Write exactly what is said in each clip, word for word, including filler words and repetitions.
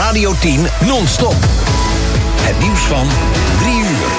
Radio tien non-stop. Het nieuws van drie uur.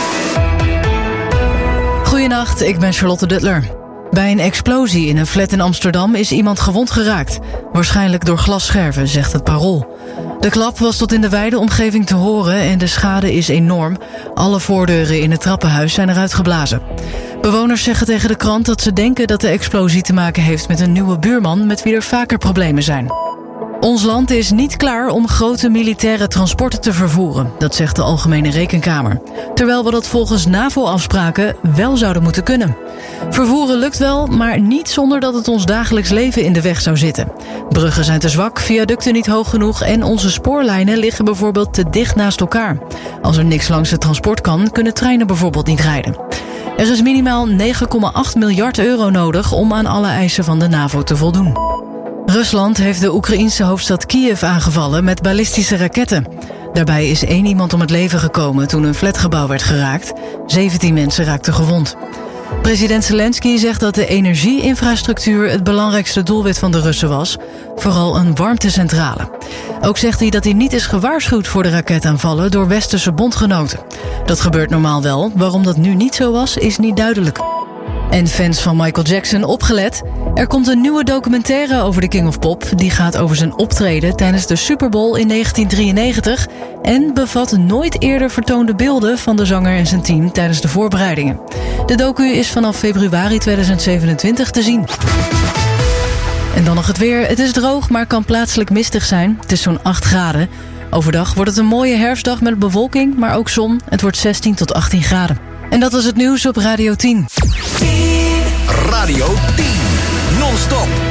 Goedenacht, ik ben Charlotte Duttler. Bij een explosie in een flat in Amsterdam is iemand gewond geraakt. Waarschijnlijk door glasscherven, zegt het Parool. De klap was tot in de wijde omgeving te horen en de schade is enorm. Alle voordeuren in het trappenhuis zijn eruit geblazen. Bewoners zeggen tegen de krant dat ze denken dat de explosie te maken heeft met een nieuwe buurman met wie er vaker problemen zijn. Ons land is niet klaar om grote militaire transporten te vervoeren, dat zegt de Algemene Rekenkamer. Terwijl we dat volgens NAVO-afspraken wel zouden moeten kunnen. Vervoeren lukt wel, maar niet zonder dat het ons dagelijks leven in de weg zou zitten. Bruggen zijn te zwak, viaducten niet hoog genoeg en onze spoorlijnen liggen bijvoorbeeld te dicht naast elkaar. Als er niks langs het transport kan, kunnen treinen bijvoorbeeld niet rijden. Er is minimaal negen komma acht miljard euro nodig om aan alle eisen van de NAVO te voldoen. Rusland heeft de Oekraïense hoofdstad Kiev aangevallen met ballistische raketten. Daarbij is één iemand om het leven gekomen toen een flatgebouw werd geraakt. zeventien mensen raakten gewond. President Zelensky zegt dat de energie-infrastructuur het belangrijkste doelwit van de Russen was. Vooral een warmtecentrale. Ook zegt hij dat hij niet is gewaarschuwd voor de raketaanvallen door westerse bondgenoten. Dat gebeurt normaal wel. Waarom dat nu niet zo was, is niet duidelijk. En fans van Michael Jackson, opgelet. Er komt een nieuwe documentaire over de King of Pop. Die gaat over zijn optreden tijdens de Super Bowl in negentien drieënnegentig... en bevat nooit eerder vertoonde beelden van de zanger en zijn team tijdens de voorbereidingen. De docu is vanaf februari tweeduizend zevenentwintig te zien. En dan nog het weer. Het is droog, maar kan plaatselijk mistig zijn. Het is zo'n acht graden. Overdag wordt het een mooie herfstdag met bewolking, maar ook zon. Het wordt zestien tot achttien graden. En dat was het nieuws op Radio tien. Radio tien non-stop.